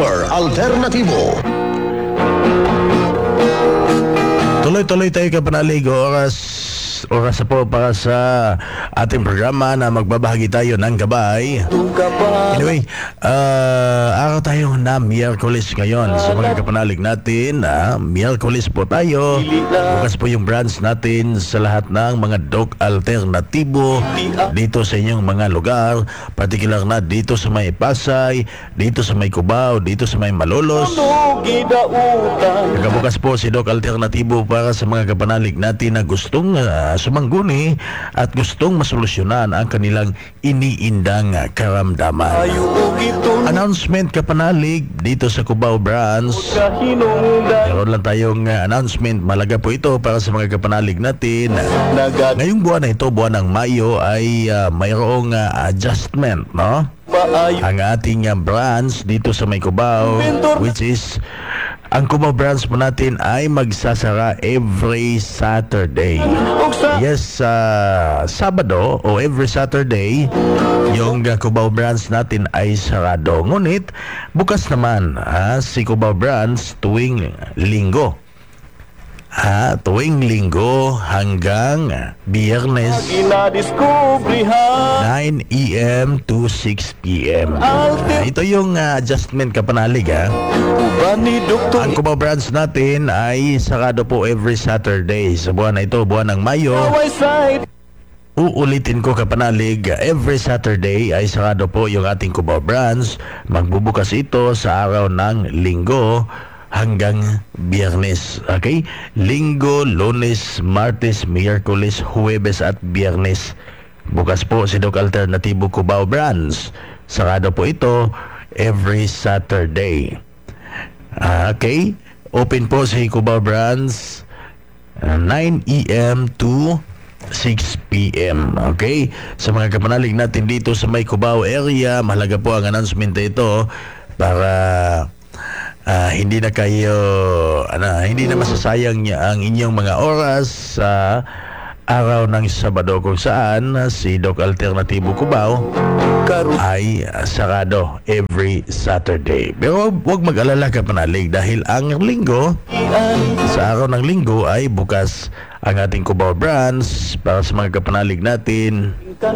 Dr. Alternativo. Tuloy-tuloy tayo kapanalig, oras po para sa ating programa na magbabahagi tayo ng gabay. Anyway, araw tayo na Miyerkules ngayon. Sa mga kapanalig natin, Miyerkules po tayo. Bukas po yung branch natin sa lahat ng mga Doc Alternatibo dito sa inyong mga lugar. Particular na dito sa may Pasay, dito sa may Cubao, dito sa may Malolos. Nagkabukas po si Doc Alternatibo para sa mga kapanalig natin na gustong sumangguni at gustong masolusyonan ang kanilang iniindang karamdaman. Announcement kapanalig dito sa Cubao branch. Meron lang tayong announcement. Malaga po ito para sa mga kapanalig natin. Ngayong buwan na ito, buwan ng Mayo, ay mayroong adjustment, no? Ang ating branch dito sa may Cubao, which is ang Cubao branch po natin ay magsasara every Saturday. Yes, Sabado o every Saturday, yung Cubao branch natin ay sarado. Ngunit, bukas naman si Cubao branch tuwing Linggo. Tuwing Linggo hanggang Biyernes 9 AM to 6 PM. Ito yung adjustment kapanalig. Ang Cubao branch natin ay sarado po every Saturday. Sa buwan na ito, buwan ng Mayo, uulitin ko kapanalig, every Saturday ay sarado po yung ating Cubao branch. Magbubukas ito sa araw ng Linggo hanggang Biyernes. Okay? Linggo, Lunes, Martes, Miyerkules, Huwebes at Biyernes. Bukas po si Doc Alternativo Cubao branch. Sarado po ito every Saturday. Okay? Open po si Cubao branch 9 AM to 6 PM. Okay? Sa mga kapanalig natin dito sa may Cubao area, mahalaga po ang announcement na ito para hindi na kayo hindi na masasayang ang inyong mga oras sa araw ng Sabado, kung saan si Doc Alternativo Cubao ay sarado every Saturday. Pero huwag mag-alala kapanalig, dahil ang Linggo, sa araw ng Linggo ay bukas ang ating Cubao branch para sa mga kapanalig natin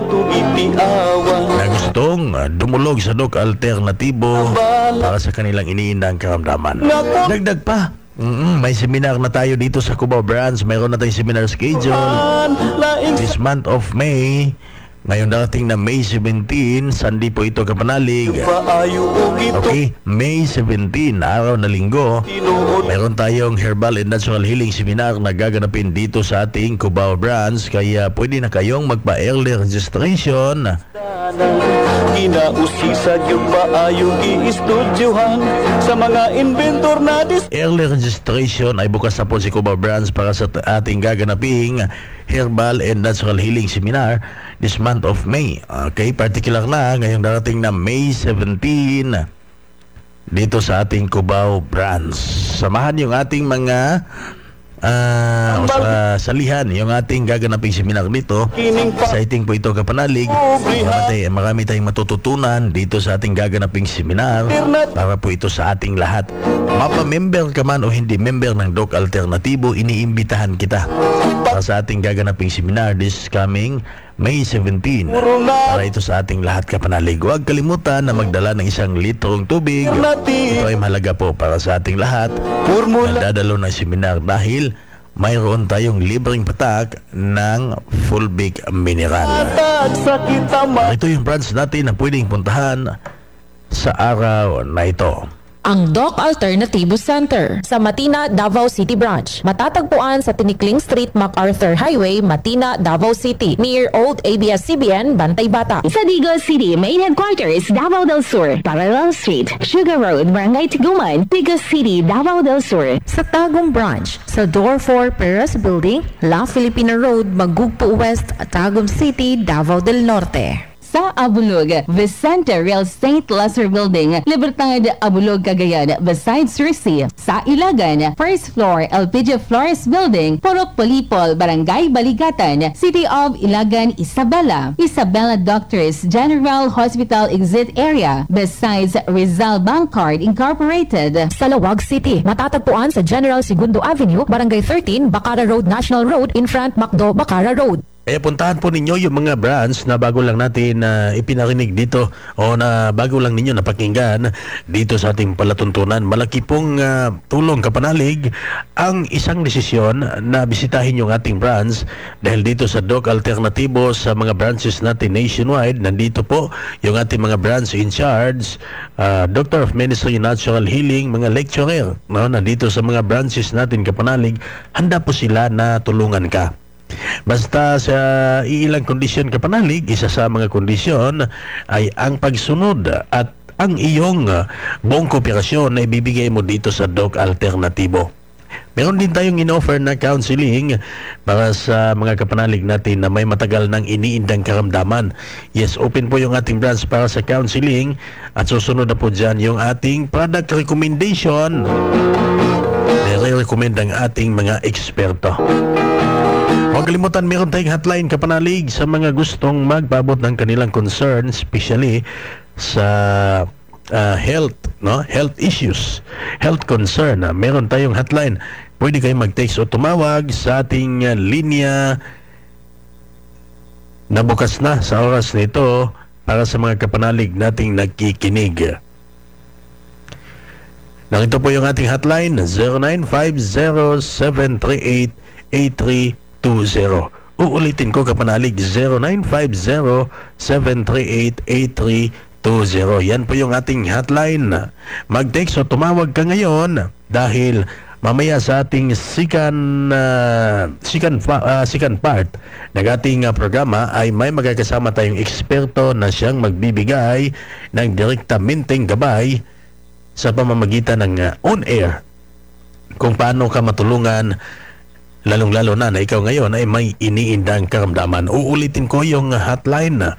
na gustong dumulog sa Doc Alternativo para sa kanilang iniindang karamdaman. Dagdag pa, may seminar na tayo dito sa Cubao branch. Mayroon na tayong seminar schedule this month of May. Ngayon darating na May 17, Sunday po ito kapanalig. Okay, May 17, araw na Linggo, mayroon tayong Herbal and Natural Healing Seminar na gaganapin dito sa ating Cubao branch. Kaya pwede na kayong magpa-early registration. Kinausisag yung maayong i-estudyohan sa mga inventor na Early registration ay bukas na po si Cubao branch para sa ating gaganaping Herbal and Natural Healing Seminar this month of May. Okay, particular na ngayong darating na May 17 dito sa ating Cubao branch. Samahan yung ating mga salihan yung ating gaganaping seminar dito. Exciting po ito kapanalig. Marami tayong matututunan dito sa ating gaganaping seminar para po ito sa ating lahat. Mapa-member ka man o hindi member ng Doc Alternativo, iniimbitahan kita para sa ating gaganaping seminar this coming May 17 para ito sa ating lahat kapanalig. Huwag kalimutan na magdala ng 1 litrong tubig. Ito ay mahalaga po para sa ating lahat na dadalo ng seminar, dahil mayroon tayong libreng patak ng Fulvic Mineral. Ito yung branch natin na pwedeng puntahan sa araw na ito. Ang Doc Alternativo Center sa Matina, Davao City Branch. Matatagpuan sa Tinikling Street, MacArthur Highway, Matina, Davao City, near Old ABS-CBN, Bantay Bata. Sa Digos City, main headquarters, Davao del Sur, Parallel Street, Sugar Road, Barangay Tiguman, Digos City, Davao del Sur. Sa Tagum Branch, sa Door 4 Perez Building, La Filipina Road, Magugpo West, Tagum City, Davao del Norte. sa Abulog, Vicente Real Estate Lesser Building, Libertad, Abulog, Cagayan, beside Sursi. Sa Ilagan, first floor, LPG Flores Building, Purok Polipol, Barangay Baligatan, City of Ilagan, Isabela. Isabela Doctors General Hospital Exit Area, besides Rizal Bancard Incorporated. Sa Lawag City, matatagpuan sa General Segundo Avenue, Barangay 13, Bacara Road, National Road, in front Macdo, Bacara Road. Kaya puntahan po ninyo yung mga brands na bago lang natin ipinarinig dito o na bago lang ninyo napakinggan dito sa ating palatuntunan. Malaki pong tulong kapanalig ang isang desisyon na bisitahin yung ating brands dahil dito sa Doc Alternatibo sa mga branches natin nationwide, nandito po yung ating mga brands in charge, Doctor of Ministry Natural Healing, mga lecturer, no? Nandito sa mga branches natin kapanalig, handa po sila na tulungan ka. Basta sa ilang kondisyon kapanalig, isa sa mga kondisyon ay ang pagsunod at ang iyong buong kooperasyon na ibibigay mo dito sa Doc Alternatibo. Meron din tayong in-offer na counseling para sa mga kapanalig natin na may matagal nang iniindang karamdaman. Yes, open po yung ating branch para sa counseling at susunod na po dyan yung ating product recommendation. Nire-recommend ang ating mga eksperto. Huwag kalimutan, meron tayong hotline kapanalig sa mga gustong magpabot ng kanilang concern, especially sa health, no? Health issues, health concern. Meron tayong hotline. Pwede kayong mag-text o tumawag sa ating linya na bukas na sa oras nito para sa mga kapanalig nating nagkikinig. Narito po yung ating hotline, 0950-738-8320. Uulitin ko kapanalig, 0950-738-8320. Yan po yung ating hotline. Mag-text o tumawag ka ngayon dahil mamaya sa ating second part ng ating programa ay may magkakasama tayong eksperto na siyang magbibigay ng direktamenteng gabay sa pamamagitan ng on-air kung paano ka matulungan, lalong-lalo na ikaw ngayon ay may iniindang karamdaman. Uulitin ko yung hotline na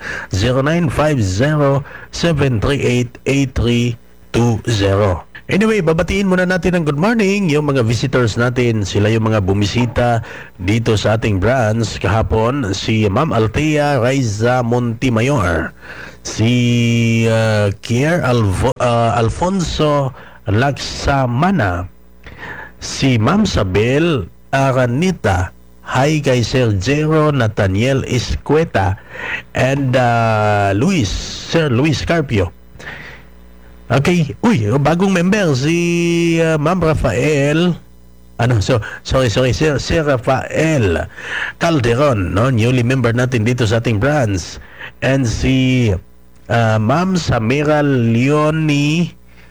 0950-738-8320. Anyway, babatiin muna natin ng good morning yung mga visitors natin. Sila yung mga bumisita dito sa ating branch kahapon. Si Ma'am Althea Raiza Montemayor, si Kier Alfonso Laksamana, si Ma'am Sabel Aranita, hi kay Sir Jero Nathaniel Escueta, and Sir Luis Carpio. Okay, bagong member si Ma'am Rafael. Sorry, Sir Rafael Calderon, no? Newly member natin dito sa ating branch. And si Ma'am Samira Leonie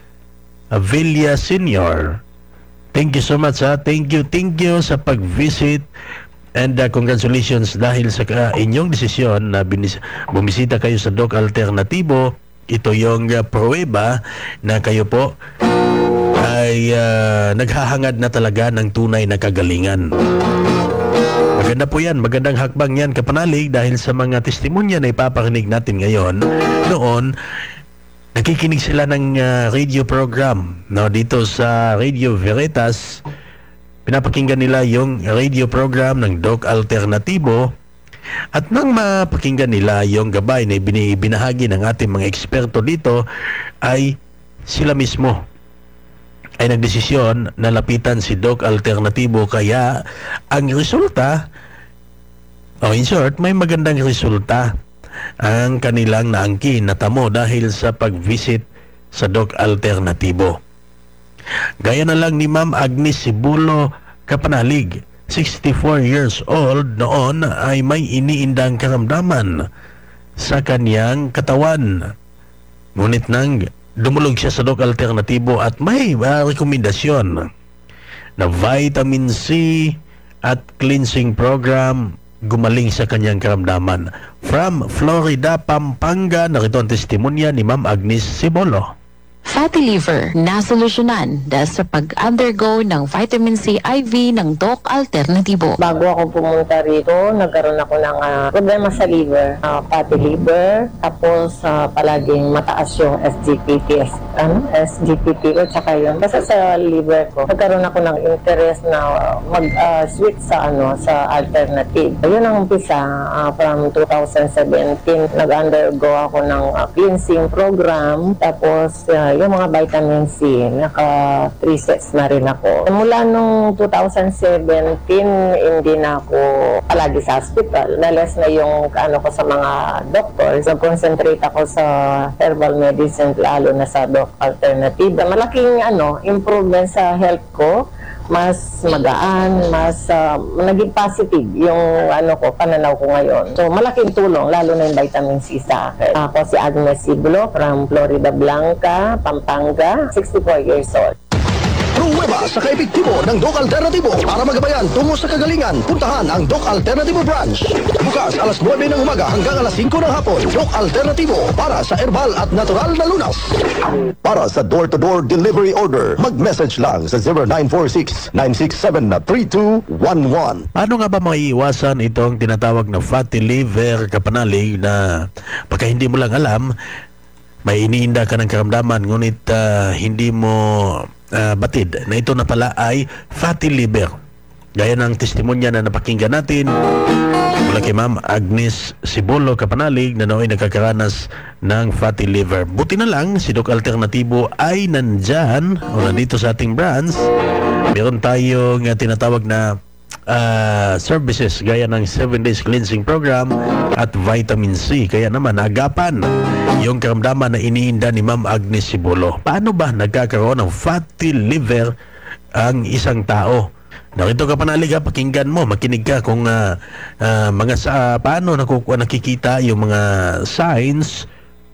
Villa Senior. Thank you so much, ha. Thank you sa pag-visit and congratulations dahil sa inyong desisyon na bumisita kayo sa Doc Alternatibo. Ito yung pruweba na kayo po ay naghahangad na talaga ng tunay na kagalingan. Maganda po yan, magandang hakbang yan kapanalig dahil sa mga testimonya na ipaparinig natin ngayon. Noon, nakikinig sila ng radio program, no, dito sa Radio Veritas. Pinapakinggan nila yung radio program ng Doc Alternatibo. At nang mapakinggan nila yung gabay na binahagi ng ating mga eksperto dito, ay sila mismo ay nagdesisyon na lapitan si Doc Alternatibo. Kaya ang resulta, in short, may magandang resulta ang kanilang naangkin na tamo dahil sa pag-visit sa Doc Alternatibo. Gaya na lang ni Ma'am Agnes Sibulo Kapanalig, 64 years old noon, ay may iniindang karamdaman sa kanyang katawan. Ngunit nang dumulog siya sa Doc Alternatibo at may rekomendasyon na vitamin C at cleansing program, gumaling sa kanyang karamdaman. From Florida, Pampanga, narito ang testimonya ni Ma'am Agnes Sibulo. fatty liver na solusyonan dahil sa pag-undergo ng vitamin C IV ng Doc Alternatibo. Bago ako pumunta rito, nagkaroon ako ng problema sa liver, fatty liver, tapos palaging mataas yung SGPT ko, tsaka yun. Basta sa liver ko, nagkaroon ako ng interest na mag-switch sa alternative. Yun ang umpisa, from 2017, nag-undergo ako ng cleansing program, tapos yung mga vitamin C, naka 3 sets na rin ako. Mula nung 2017, hindi na ako palagi sa hospital. Nalas na yung ko sa mga doctors. Nag-concentrate ako sa herbal medicine, lalo na sa Doc Alternative. Malaking improvement sa health ko. Mas magaan, mas naging positive yung pananaw ko ngayon. So malaking tulong, lalo na yung vitamin C sa akin. Ako si Agnes Siblo from Florida Blanca, Pampanga, 64 years old. Pruweba sa kaepektibo ng Doc Alternatibo. Para magabayan tungo sa kagalingan, puntahan ang Doc Alternatibo branch. Bukas alas 9 ng umaga hanggang alas 5 ng hapon. Doc Alternatibo para sa herbal at natural na lunas. Para sa door-to-door delivery order, mag-message lang sa 0946-967-3211. Paano nga ba maiiwasan itong tinatawag na fatty liver kapanalig na pagka hindi mo lang alam, may iniinda ka ng karamdaman ngunit hindi mo batid na ito na pala ay fatty liver. Gaya ng testimonya na napakinggan natin mula kay Ma'am Agnes Sibolo Kapanalig na nooy nagkakaranas ng fatty liver. Buti na lang si Doc Alternatibo ay nandyan o nandito sa ating branch. Meron tayong tinatawag na services gaya ng 7 days cleansing program at vitamin C. Kaya naman agapan yung karamdaman na iniinda ni Ma'am Agnes Sibolo. Paano ba nagkakaroon ng fatty liver ang isang tao? Narito ka panalig, pakinggan mo, makinig ka kung paano nakikita yung mga signs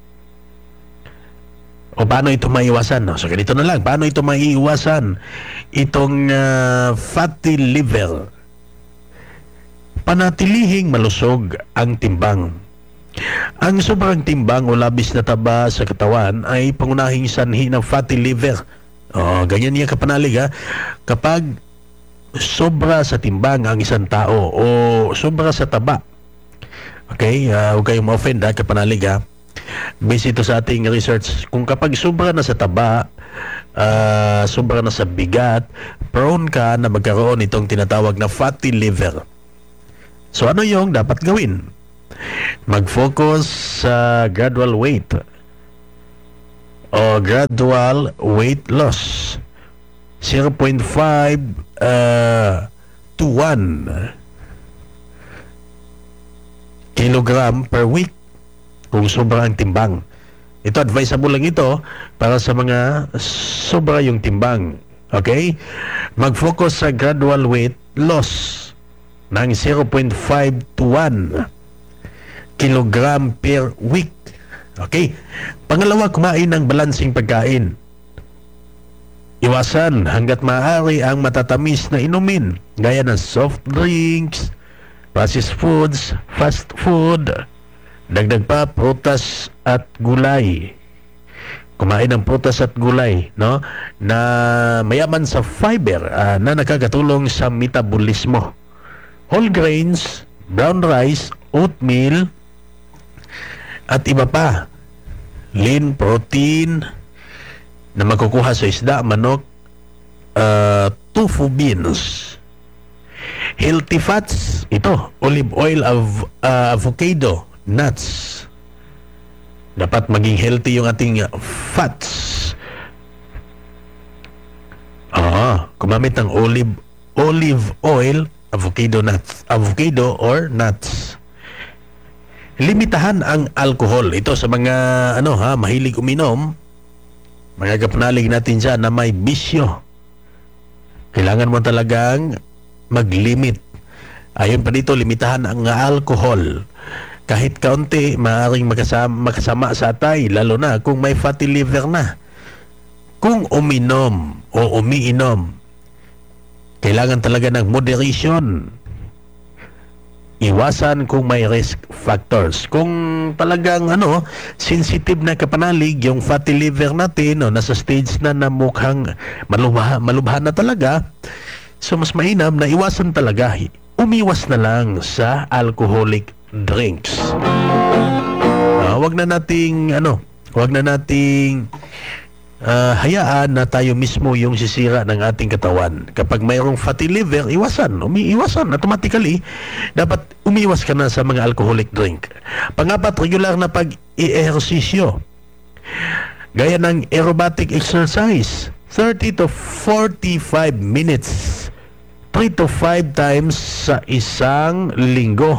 o paano ito maiwasan. No? So ganito na lang, paano ito maiiwasan itong fatty liver? Panatilihing malusog ang timbang. Ang sobrang timbang o labis na taba sa katawan ay pangunahing sanhi ng fatty liver. Ganyan niya kapanalig kapag sobra sa timbang ang isang tao o sobra sa taba. Okay, huwag kayong ma-offend kapanalig Base ito sa ating research, kung kapag sobra na sa taba, sobra na sa bigat, prone ka na magkaroon itong tinatawag na fatty liver. So ano yung dapat gawin? Mag-focus sa gradual weight o gradual weight loss. 0.5 to 1 kilogram per week kung sobra ang timbang. Ito, advisable lang ito para sa mga sobra yung timbang. Okay? Mag-focus sa gradual weight loss ng 0.5 to 1 kilogram per week. Okay? Pangalawa, kumain ng balansing pagkain. Iwasan hanggat maaari ang matatamis na inumin gaya ng soft drinks, processed foods, fast food. Dagdag pa, prutas at gulay. Kumain ng prutas at gulay, no? Na mayaman sa fiber na nakakatulong sa metabolismo. Whole grains, brown rice, oatmeal, at iba pa. Lean protein na makukuha sa isda, manok, tofu beans. Healthy fats, ito, olive oil, avocado, nuts. Dapat maging healthy yung ating fats. Gumamit ng olive oil, avocado or nuts. Limitahan ang alcohol. Ito sa mga mahilig uminom, mga kapanalig natin dyan na may bisyo. Kailangan mo talagang mag-limit. Ayon pa dito, limitahan ang alcohol. Kahit kaunti, maaaring makasama sa atay, lalo na kung may fatty liver na. Kung uminom o umiinom, kailangan talaga ng moderation. Iwasan kung may risk factors. Kung talagang sensitive na kapanalig, yung fatty liver natin, nasa stage na mukhang malubha na talaga, so mas mainam na iwasan talaga. Umiwas na lang sa alcoholic drinks. Wag na nating hayaan na tayo mismo yung sisira ng ating katawan. Kapag mayroong fatty liver, iwasan automatically. Dapat umiwas ka na sa mga alcoholic drink. Pangapat, regular na pag-i-ehersisyo. Gaya ng aerobatic exercise, 30 to 45 minutes, 3 to 5 times sa isang linggo.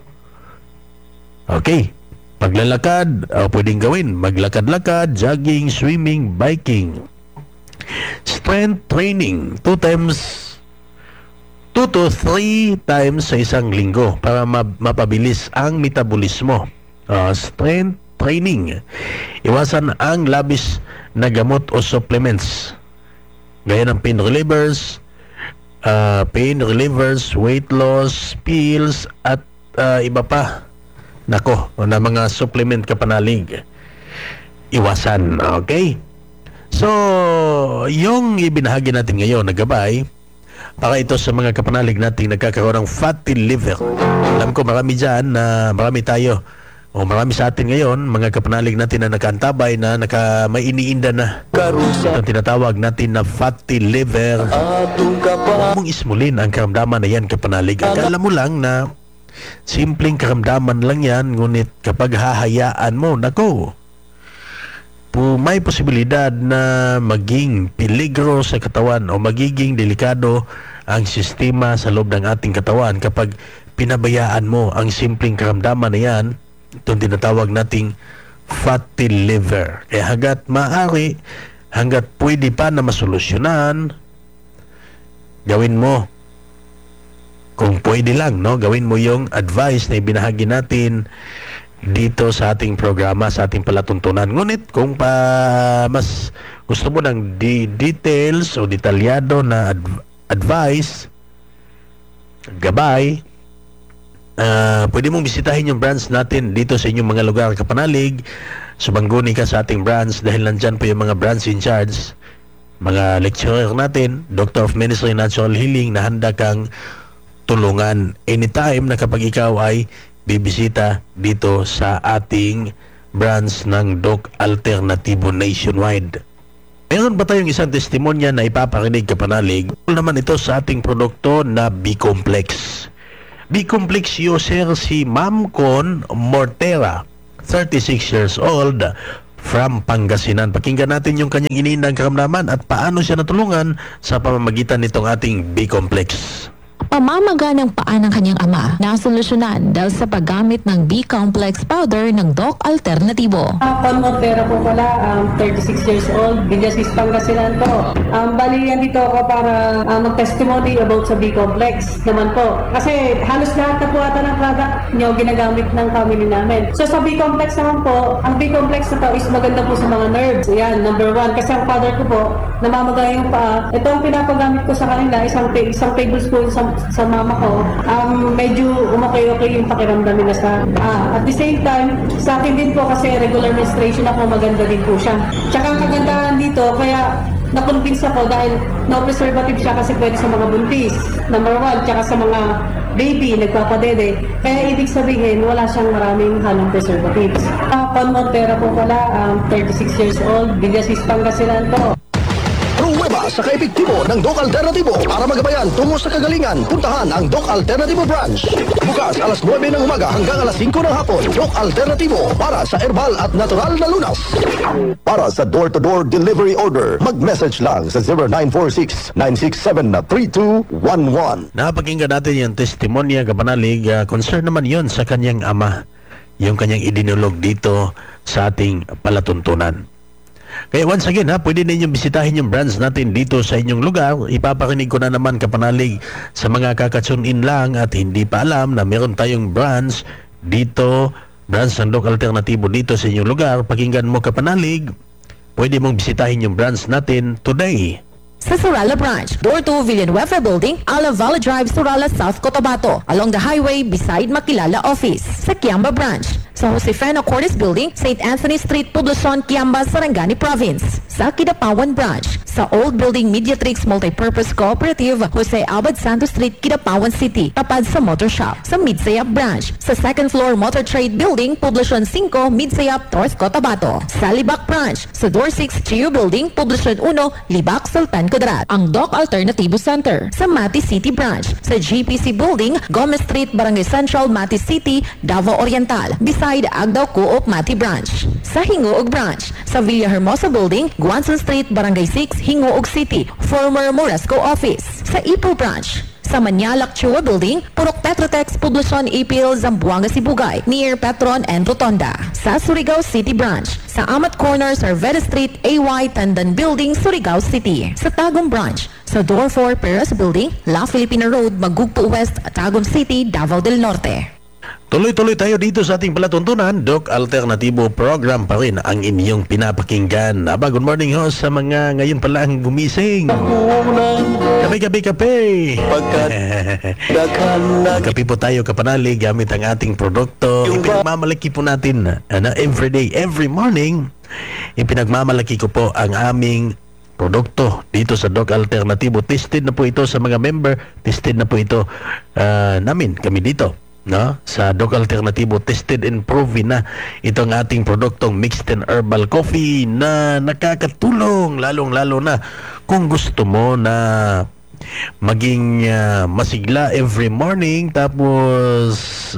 Okay. Paglalakad, pwedeng gawin. Maglakad-lakad, jogging, swimming, biking. Strength training, 2 to 3 times sa isang linggo para mapabilis ang metabolismo. Strength training. Iwasan ang labis na gamot o supplements. Gaya ng pain relievers, weight loss, pills, at iba pa. Na mga supplement kapanalig. Iwasan, okay? So, yung ibinahagi natin ngayon na gabay, para ito sa mga kapanalig nating nagkakaroon ng fatty liver. Alam ko marami dyan na marami sa atin ngayon, mga kapanalig natin na nakaantabay na may iniinda na. Itong tinatawag natin na fatty liver. Huwag mong ismulin ang karamdaman na yan, kapanalig. Akala mo lang na simpleng karamdaman lang yan, ngunit kapag hahayaan mo, may posibilidad na maging peligro sa katawan o magiging delikado ang sistema sa loob ng ating katawan kapag pinabayaan mo ang simpleng karamdaman na yan, itong tinatawag nating fatty liver. Kaya hanggat pwede pa na masolusyonan, gawin mo. Kung pwede lang, gawin mo yung advice na ibinahagi natin dito sa ating programa, sa ating palatuntunan. Ngunit kung mas gusto mo ng details o detalyado na advice, gabay, pwede mong bisitahin yung branch natin dito sa inyong mga lugar kapanalig. Sumangguni ka sa ating branch dahil nandyan po yung mga branch in charge, mga lecturer natin, Doctor of Ministry Natural Healing, na handa kang tulungan anytime na kapag ikaw ay bibisita dito sa ating branch ng Doc Alternatibo Nationwide. Meron ba tayong isang testimonya na ipaparinig, kapanalig? Naman ito sa ating produkto na B-Complex. B-Complex user si Ma'am Con Mortera, 36 years old, from Pangasinan. Pakinggan natin yung kanyang iniindang karamdaman at paano siya natulungan sa pamamagitan nitong ating B-Complex. Pamamaga ng paa ng kanyang ama na solusyonan dahil sa paggamit ng B-Complex powder ng Doc Alternatibo. Conmontera po pala, 36 years old, Villasis, Pangasinan po. Bali yan dito ako para mag-testimony about sa B-Complex naman po. Kasi halos lahat na po ata ng product nyo ginagamit ng family namin. So sa B-Complex naman po, ang B-Complex na to is maganda po sa mga nerves. Yan, number 1. Kasi ang father ko po, namamaga yung paa. Ito ang pinapagamit ko sa kanila, isang tablespoon sa mama ko, medyo okay yung pakiramdam nila sa at the same time, sa akin din po kasi regular menstruation ako, maganda din po siya. Tsaka ang kagandahan dito, kaya na-convince ako dahil no preservative siya kasi pwede sa mga buntis, number 1, tsaka sa mga baby, nagpapadede. Kaya ibig sabihin, wala siyang maraming halong preservatives. Conmontera po pala, 36 years old, Villasis, Pangasinan po. Pruweba sa kaepektibo ng Doc Alternatibo para magabayan tungo sa kagalingan. Puntahan ang Doc Alternatibo branch. Bukas alas 9 ng umaga hanggang alas 5 ng hapon. Doc Alternatibo para sa herbal at natural na lunas. Para sa door-to-door delivery order, mag-message lang sa 0946-967-3211. Napakinggan natin yung testimonya, kapanalig. Concern naman yon sa kanyang ama, yung kanyang idinulog dito sa ating palatuntunan. Kaya once again, pwede ninyong bisitahin yung branch natin dito sa inyong lugar. Ipaparinig ko na naman, kapanalig, sa mga kakatune-in lang at hindi pa alam na meron tayong branch dito, branch ng Doc Alternatibo dito sa inyong lugar. Pakinggan mo, kapanalig, pwede mong bisitahin yung branch natin today. Sa Surala Branch, door to Villanueva Building, Ala Valley Drive, Surala, South Cotabato, along the highway beside Makilala Office. Sa Kiamba Branch, sa Josefina Cordes Building, St. Anthony Street, Poblacion, Kiamba, Sarangani Province. Sa Kidapawan Branch, sa Old Building Mediatrix Multipurpose Cooperative, Jose Abad Santos Street, Kidapawan City, tapad sa Motor Shop. Sa Midsayap Branch, sa second floor Motor Trade Building, Poblacion 5, Midsayap, North Cotabato. Sa Libak Branch, sa Door 6 GU Building, Poblacion 1, Libak, Sultan Kudarat. Ang Doc Alternativo Center, sa Mati City Branch, sa GPC Building, Gomez Street, Barangay Central, Mati City, Davao Oriental, beside Agdao Co-op Mati Branch. Sa Hingoog Branch, sa Villahermosa Building, Guanzon Street, Barangay 6, Hingoog City, former Moresco Office. Sa Ipo Branch, sa Manyalak Chua Building, Purok Petrotex, Poblacion Ipil, Zamboanga, Sibugay, near Petron and Rotonda. Sa Surigao City Branch, sa Amat Corner, Cervera Street, AY Tandan Building, Surigao City. Sa Tagum Branch, sa Door 4 Perez Building, La Filipina Road, Magugpo West, Tagum City, Davao del Norte. Tuloy-tuloy tayo dito sa ating palatuntunan. Doc Alternativo program pa rin ang inyong pinapakinggan. Aba, good morning ho sa mga ngayon pa lang gumising. Kape. Pagkat daghan na Kape po tayo kapanali gamit ang ating produkto. Ipinagmamalaki po natin everyday, every morning. Ipinagmamalaki ko po ang aming produkto dito sa Doc Alternativo. Tested na po ito sa mga member. Tested na po ito namin, kami dito. No? Sa Doc Alternativo, tested and proven na itong ating produktong mixed and herbal coffee na nakakatulong lalong-lalo na kung gusto mo na maging masigla every morning, tapos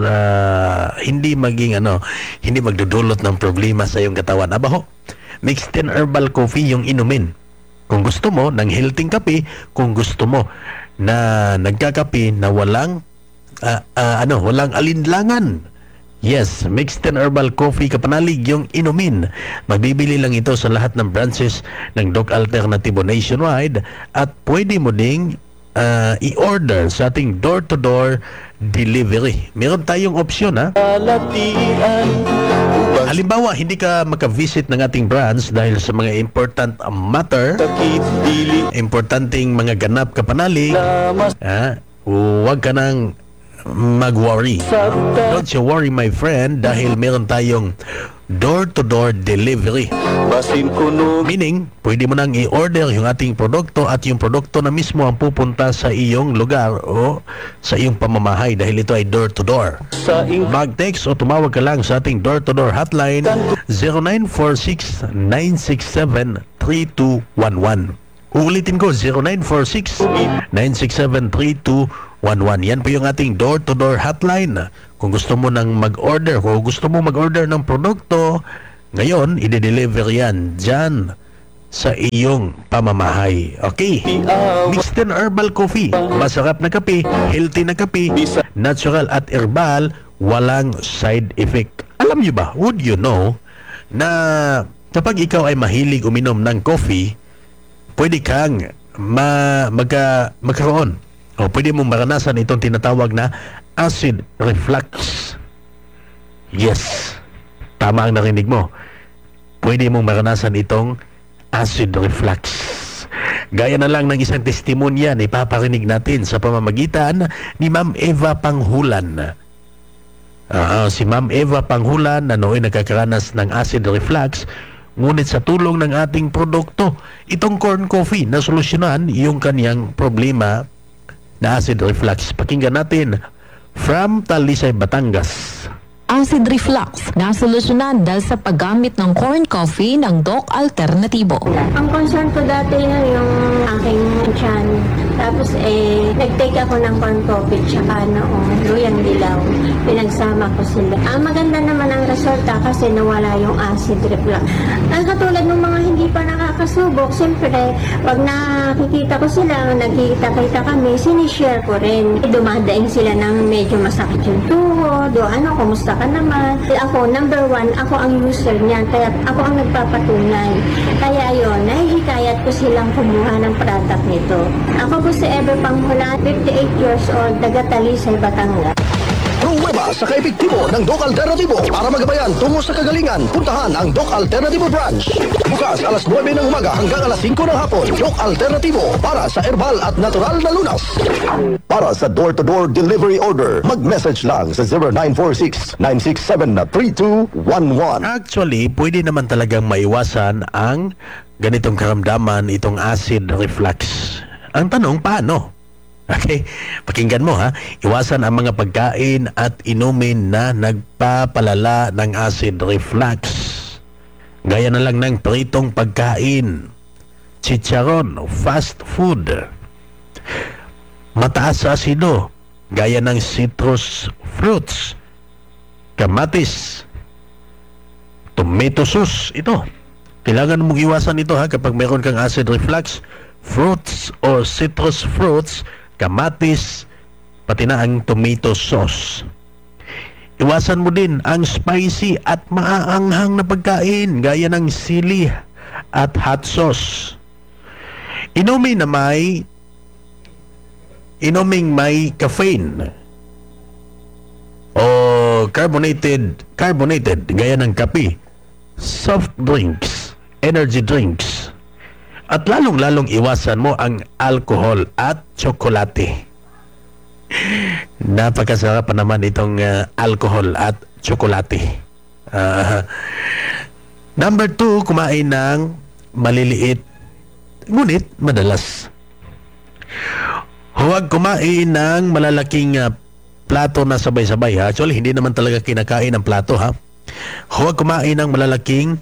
hindi hindi magdudulot ng problema sa iyong katawan. Abaho, mixed and herbal coffee yung inumin. Kung gusto mo ng healthy kape, kung gusto mo na nagkakape na walang alinlangan. Yes, mixed and herbal coffee kapanalig yung inumin. Magbibili lang ito sa lahat ng branches ng Doc Alternativo nationwide at pwede mo ding i-order sa ating door-to-door delivery. Meron tayong opsyon kalatian upang Halimbawa, hindi ka makavisit ng ating branch dahil sa mga important matter, sakit dili importanteng mga ganap kapanalig, na huwag ka nang mag-worry. masaktan. Don't you worry, my friend, dahil meron tayong door-to-door delivery. Basin kuno Meaning, pwede mo nang i-order yung ating produkto at yung produkto na mismo ang pupunta sa iyong lugar o sa iyong pamamahay dahil ito ay door-to-door. sa ing Mag-text o tumawag ka lang sa ating door-to-door hotline 0946-967-3211. Uulitin ko, 0946-967-3211. Yan po yung ating door-to-door hotline. Kung gusto mo nang mag-order, kung gusto mo mag-order ng produkto, ngayon, i-deliver yan dyan sa iyong pamamahay. Okay? Mixed and herbal coffee. Masarap na kape, healthy na kape, natural at herbal, walang side effect. Alam niyo ba, would you know, na kapag ikaw ay mahilig uminom ng coffee, pwede kang magkaroon o pwede mong maranasan itong tinatawag na acid reflux. Yes, tama ang narinig mo. Pwede mong maranasan itong acid reflux. Gaya na lang ng isang testimonya na ipaparinig natin sa pamamagitan ni Ma'am Eva Panghulan. Si Ma'am Eva Panghulan na nooy nagkakaranas ng acid reflux, ngunit sa tulong ng ating produkto, itong corn coffee na solusyonan yung kanyang problema na acid reflux. Pakinggan natin from Talisay, Batangas. Acid reflux na solusyonan dahil sa paggamit ng corn coffee ng Doc Alternativo. Ang concern ko dati na yung aking tiyan. Tapos nag-take ako ng corn coffee tsaka luyang dilaw. Pinagsama ko sila. Ang maganda naman ang resulta kasi nawala yung acid reflux. Ang katulad ng mga hindi pa nakakasubok, siyempre, pag nakikita ko sila, nagkikita-kita kami, sinishare ko rin. Dumadaing sila ng medyo masakit yung tuhod, kumusta ka naman. Ako, number 1, ako ang user niyan, kaya ako ang nagpapatunay. Kaya yun, nahihikayat ko silang kumuha ng product nito. Ako po si Eva Panghulan, 58 years old, taga Talisay, Batangas. Nueva sa kaepektibo ng Doc Alternativo. Para magabayan tungo sa kagalingan, puntahan ang Doc Alternativo Branch. Bukas alas 9 ng umaga hanggang alas 5 ng hapon. Doc Alternativo para sa herbal at natural na lunas. Para sa door-to-door delivery order, mag-message lang sa 0946-967-3211. Actually, pwede naman talagang maiwasan ang ganitong karamdaman, itong acid reflux. Ang tanong, paano? Okay, pakinggan mo ha. Iwasan ang mga pagkain at inumin na nagpapalala ng acid reflux. Gaya na lang ng pritong pagkain, chicharon, fast food. Mataas sa asido, gaya ng citrus fruits, kamatis, tomato sauce. Ito, kailangan mong iwasan ito ha kapag mayroon kang acid reflux. Fruits or citrus fruits, kamatis, pati na ang tomato sauce. Iwasan mo din ang spicy at maaanghang na pagkain gaya ng sili at hot sauce. Inuming may caffeine o carbonated gaya ng kape, soft drinks, energy drinks. At lalong-lalong iwasan mo ang alcohol at tsokolate. Napakasarap pa naman itong alcohol at tsokolate. Number 2, kumain ng maliliit ngunit madalas. Huwag kumain ng malalaking plato na sabay-sabay ha. Actually, hindi naman talaga kinakain ng plato ha. Huwag kumain ng malalaking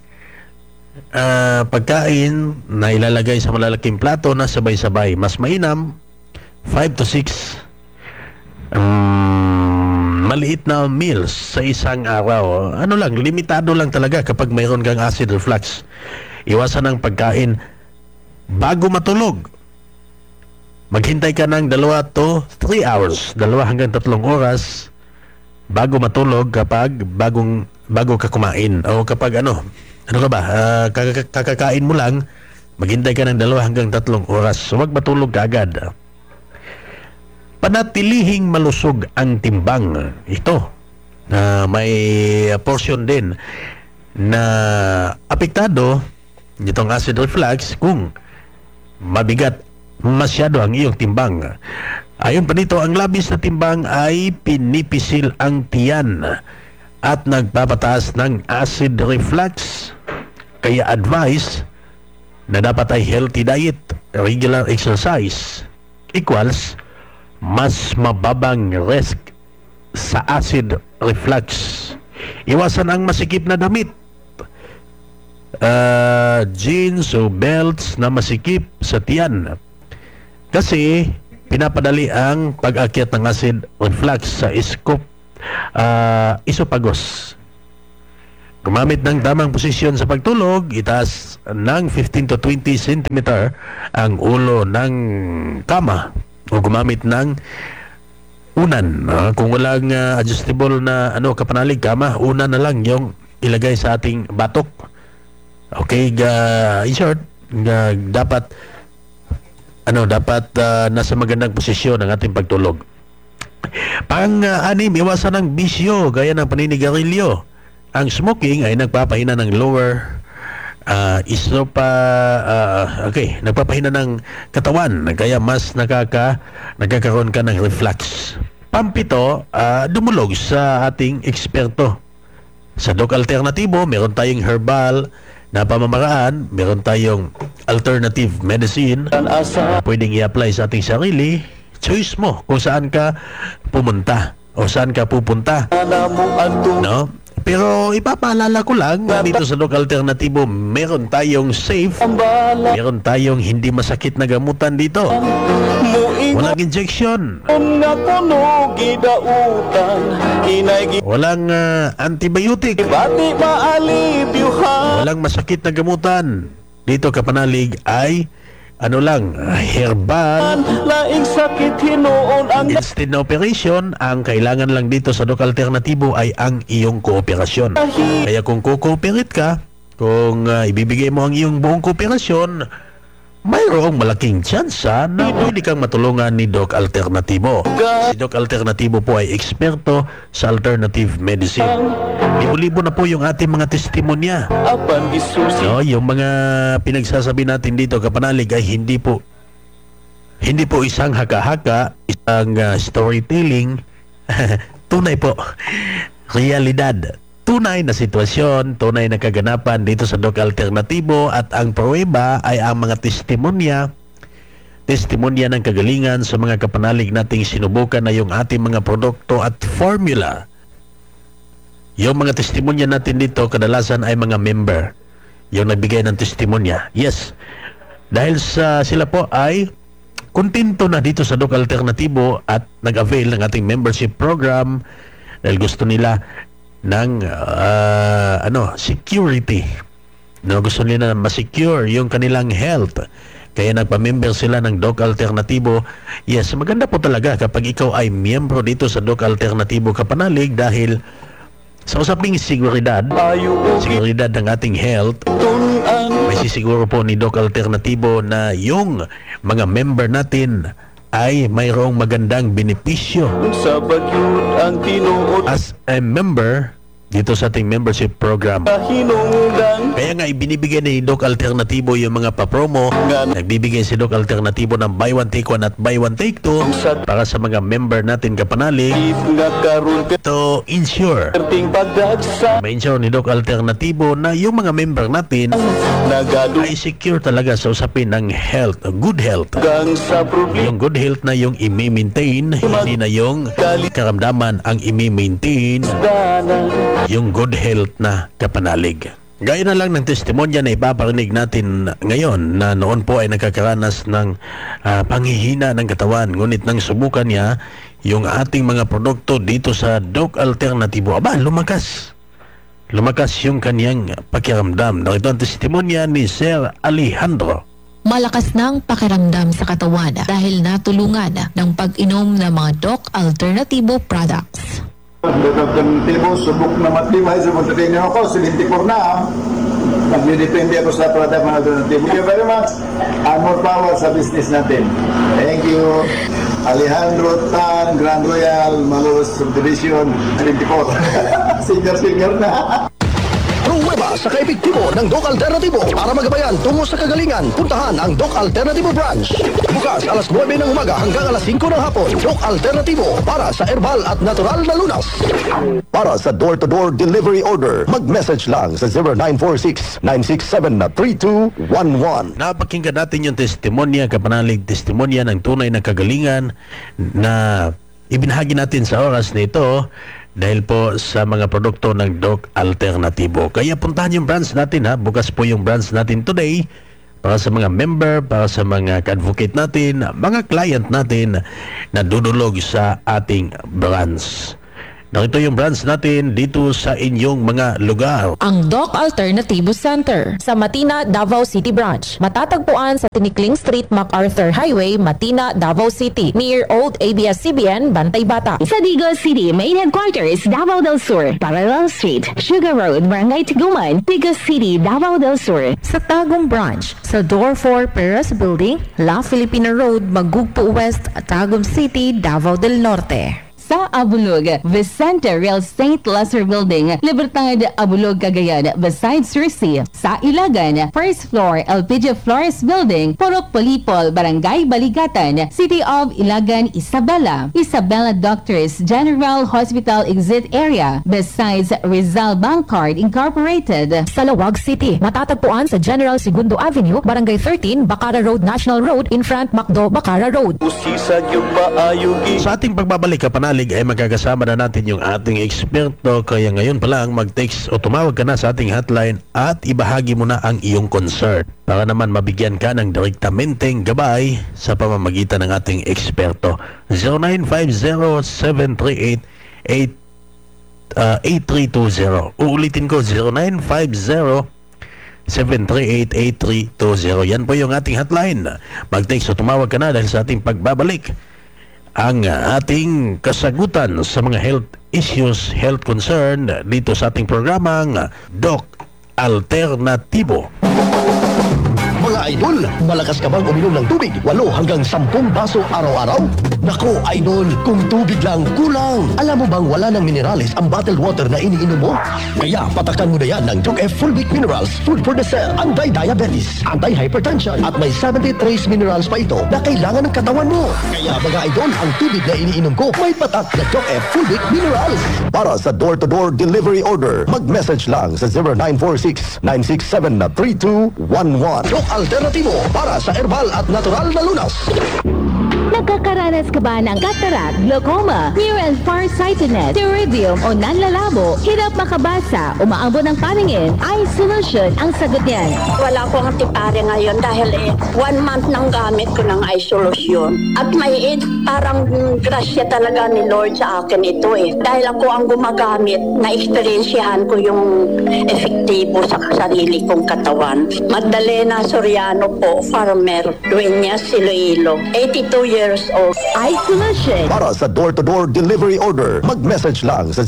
pagkain na ilalagay sa malalaking plato na sabay-sabay. Mas mainam 5 to 6 maliit na meals sa isang araw. Ano lang, limitado lang talaga kapag mayroon kang acid reflux. Iwasan ang pagkain bago matulog. Maghintay ka ng 2 to 3 hours, 2 hanggang 3 oras bago matulog kapag bago ka kumain. O kapag kakakain mo lang, maghintay ka ng 2 hanggang 3 oras. Huwag matulog ka agad. Panatilihing malusog ang timbang. Ito, may portion din na apektado nitong acid reflux kung mabigat masyado ang iyong timbang. Ayon pa nito, ang labis na timbang ay pinipisil ang tiyan at nagpapataas ng acid reflux. Kaya advice na dapat ay healthy diet, regular exercise equals mas mababang risk sa acid reflux. Iwasan ang masikip na damit, jeans o belts na masikip sa tiyan kasi pinapadali ang pag-akyat ng acid reflux sa esophagus. Gumamit ng tamang posisyon sa pagtulog, itaas ng 15 to 20 cm ang ulo ng kama o gumamit ng unan. Kung walang adjustable na kapanalig kama, unan na lang yung ilagay sa ating batok. Okay, in short, dapat nasa magandang posisyon ang ating pagtulog. Pang-anim, iwasan ng bisyo gaya ng paninigarilyo. Ang smoking ay nagpapahina ng lower nagpapahina ng katawan, kaya mas nagkakaroon ka ng reflux. Pampito, dumulog sa ating eksperto. Sa Doc Alternativo, meron tayong herbal na pamamaraan, meron tayong alternative medicine na pwedeng i-apply sa ating sarili. Choice mo kung saan ka pumunta o saan ka pupunta. No? Pero ipapaalala ko lang dito sa Doc Alternativo, meron tayong safe, meron tayong hindi masakit na gamutan dito. Walang injection, walang antibiotic, walang masakit na gamutan. Dito kapanalig ay herbal. Instead na operation, ang kailangan lang dito sa Doc Alternativo ay ang iyong kooperasyon. Kaya kung ko-cooperate ka, kung ibibigay mo ang iyong buong kooperasyon, mayroong malaking tsansa na pwede kang matulungan ni Doc Alternativo. Si Doc Alternativo po ay eksperto sa alternative medicine. Libo-libo na po yung ating mga testimonya. Apan gisusi No, yung mga pinagsasabi natin dito, kapanalig, ay hindi po isang haka-haka, isang storytelling. Tunay po, realidad. Tunay na sitwasyon, tunay na kaganapan dito sa Doc Alternativo, at ang pruweba ay ang mga testimonya ng kagalingan sa mga kapanalig nating sinubukan na yung ating mga produkto at formula. Yung mga testimonya natin dito kadalasan ay mga member yung nagbigay ng testimonya. Yes, dahil sila po ay kontento na dito sa Doc Alternativo at nag-avail ng ating membership program dahil gusto nila ng security. No, gusto nila na ma-secure yung kanilang health. Kaya nagpa-member sila ng Doc Alternativo. Yes, maganda po talaga kapag ikaw ay miyembro dito sa Doc Alternativo kapanalig dahil sa usaping seguridad ng ating health, may sisiguro po ni Doc Alternativo na yung mga member natin ay mayroong magandang benepisyo sa bagyod ang tinuod as a member dito sa ating membership program. hinungdan Kaya nga ibinibigay ni Doc Alternativo yung mga papromo. Nagbibigay si Doc Alternativo ng buy one take one at buy one take two para sa mga member natin kapanalig if nga karon to ensure, perting pagdagsa ma-ensure ni Doc Alternativo na yung mga member natin nagadu ay secure talaga sa usapin ng health, good health. gang sa problema Yung good health na yung i-maintain, hindi na yung karamdaman ang i-maintain, yung good health na kapanalig. Gaya na lang ng testimonya na ipaparinig natin ngayon na noon po ay nakakaranas ng panghihina ng katawan, ngunit nang subukan niya yung ating mga produkto dito sa Doc Alternativo, lumakas yung kanyang pakiramdam. Ito ang testimonya ni Sir Alejandro. Malakas ng pakiramdam sa katawan dahil natulungan ng pag-inom ng mga Doc Alternativo products. Doc Alternativo, subok na matibay sa pagdating niyo ako, 74 na. Nagdidepende ako sa product ng Alternativo. Thank you very much. And more power sa business natin. Thank you. Alejandro Tan, Grand Royal, Malos Subdivision, 74. Senior na. Pruweba sa kaepektibo ng Doc Alternativo. Para magabayan tungo sa kagalingan, puntahan ang Doc Alternativo Branch. Bukas alas 9 ng umaga hanggang alas 5 ng hapon. Doc Alternativo para sa herbal at natural na lunas. Para sa door-to-door delivery order, mag-message lang sa 0946-967-3211. Napakinggan natin yung testimonya, kapanalig, testimonya ng tunay na kagalingan na ibinahagi natin sa oras na ito dahil po sa mga produkto ng Doc Alternativo. Kaya puntahan yung branch natin bukas po yung branch natin today para sa mga member, para sa mga advocate natin, mga client natin na dudulog sa ating branch. Narito yung branch natin dito sa inyong mga lugar. Ang Doc Alternativo Center sa Matina, Davao City Branch. Matatagpuan sa Tinikling Street, MacArthur Highway, Matina, Davao City. Near Old ABS-CBN, Bantay Bata. Sa Digos City, main headquarters, Davao del Sur, Parallel Street, Sugar Road, Barangay Tiguman, Digos City, Davao del Sur. Sa Tagum Branch, sa Door 4 Perez Building, La Filipina Road, Magugpo West, Tagum City, Davao del Norte. Sa Abulog, Vicente Real St. Lazar Building, Libertad, Abulog, Cagayan, beside Sursi. Sa Ilagan, first floor, LPG Flores Building, Purok Polipol, Barangay Baligatan, City of Ilagan, Isabela. Isabela Doctors General Hospital Exit Area, besides Rizal Bancard Incorporated. Sa Lawag City, matatagpuan sa General Segundo Avenue, Barangay 13, Bacara Road, National Road, in front Macdo, Bacara Road. usisa gyud paayugi Sa ating pagbabalik kapanalig ay magkakasama na natin yung ating eksperto, kaya ngayon pa lang mag-text o tumawag ka na sa ating hotline at ibahagi mo na ang iyong concern para naman mabigyan ka ng direktamenteng gabay sa pamamagitan ng ating eksperto. 0950-738-8320. Uulitin ko, 0950-738-8320. Yan po yung ating hotline. Mag-text o tumawag ka na dahil sa ating pagbabalik ang ating kasagutan sa mga health issues, health concern dito sa ating programang Doc Alternativo. Mga Mga idol, malakas ka bang uminom ng tubig? 8 hanggang 10 baso araw-araw? Nako, idol, kung tubig lang, kulang. Alam mo bang wala ng minerales ang bottled water na iniinom mo? Kaya patakan mo na yan ng Doc F Full Week Minerals, food for the cell, anti-diabetes, anti-hypertension, at may 70 trace minerals pa ito na kailangan ng katawan mo. Kaya mga idol, ang tubig na iniinom ko may patak na Doc F Full Week Minerals. Para sa door-to-door delivery order, mag-message lang sa 0946-967-3211. Doc Alternativo para sa herbal at natural na lunas. Nagkakaranas ka ba ng cataract, glaucoma, near and farsightedness, pterygium o nanlalabo, hirap makabasa, umaambon ng paningin, Eye Solution ang sagot niyan. Wala akong tipare ngayon dahil 1 month nang gamit ko ng Eye Solution. At may parang grasya talaga ni Lord sa akin ito Dahil ako ang gumagamit, na-experiensyahan ko yung efektibo sa sarili kong katawan. Magdalena Soriano po, farmer, Dueñas, Iloilo, 82 years old. Eye Solution. Para sa door-to-door delivery order, mag-message lang sa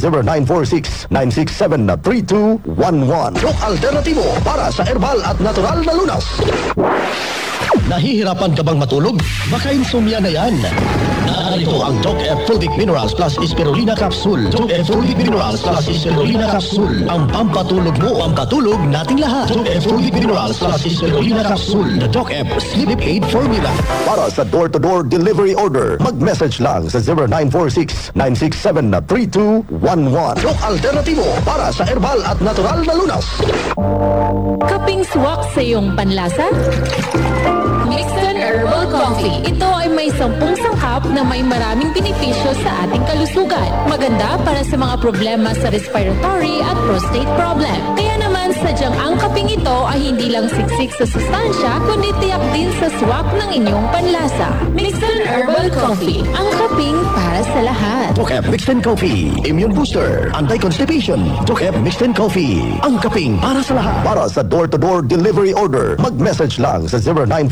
0946-967-3211. Doc Alternativo para sa herbal at natural na lunas. Nahihirapan ka bang matulog? Baka insomnia na yan. Narito ang Doc F Full Week Minerals plus Spirulina Capsule. Doc F Full Week Minerals plus Spirulina Capsule. Ang pampatulog mo, pampatulog nating lahat. Doc F Full Week Minerals plus Spirulina Capsule. The Doc F Sleep Aid Formula. Para sa door-to-door delivery order, mag-message lang sa 0946-967-3211. Doc Alternativo para sa herbal at natural na lunas. Kaping swak sa iyong panlasa? Mixton Herbal Coffee. Ito ay may 10 sangkap na may maraming benepisyo sa ating kalusugan. Maganda para sa mga problema sa respiratory at prostate problem. Kaya naman sadyang ang kaping ito ay hindi lang siksik sa sustansya, kundi tiyak din sa swak ng inyong panlasa. Mixton Herbal Coffee. Ang kaping para sa lahat. Doc F Mixed Coffee, Immune Booster, Anti-Constipation. Doc F Mixed Coffee, ang kaping para sa lahat. Para sa door-to-door delivery order, mag-message lang sa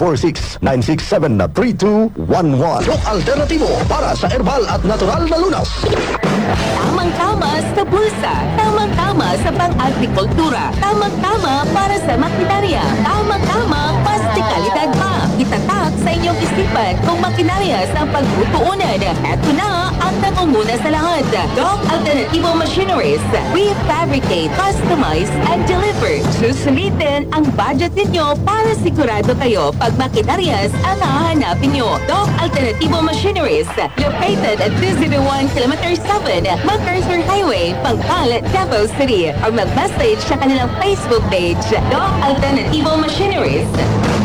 0946-967-3211. Doc Alternativo para sa herbal at natural na lunas. Tamang-tama sa bulsa. Tamang-tama sa pang-agrikultura. Tamang-tama para sa makinarya. Tamang-tama pastikalidad pa. Itatak sa inyong isipan kung makinarya sa pagtutuunan. Eto na ang nangunguna sa lahat. Doc Alternativo Machineries. We fabricate, customize, and deliver. Susulitin ang budget ninyo para sigurado kayo pag makinarias ang hahanapin nyo. Doc Alternativo Machineries. Located at 201 km 7 MacArthur Highway, Pangkal, Davao City. Or mag-message sa kanilang Facebook page, Doc Alternativo Machineries.